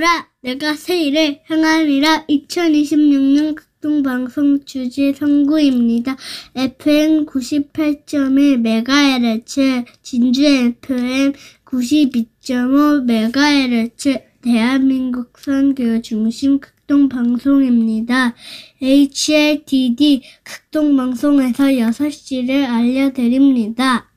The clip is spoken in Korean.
얘들아, 내가 새일에 행하리라. 2026년 극동방송 주제 선구입니다. FM 98.1MHz, 진주 FM 92.5MHz, 대한민국 선교 중심 극동방송입니다. HLTD 극동방송에서 6시를 알려드립니다.